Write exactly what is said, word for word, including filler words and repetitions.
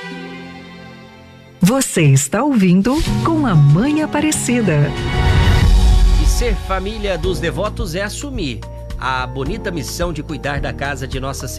Você está ouvindo Com a Mãe Aparecida. E ser família dos devotos é assumir a bonita missão de cuidar da casa de Nossa Senhora.